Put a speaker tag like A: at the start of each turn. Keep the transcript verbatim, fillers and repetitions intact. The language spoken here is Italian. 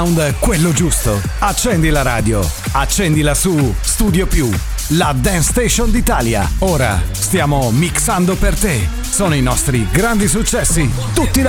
A: quello giusto. Accendi la radio, accendila su Studio Più, la Dance Station d'Italia. Ora stiamo mixando per te. Sono i nostri grandi successi, tutti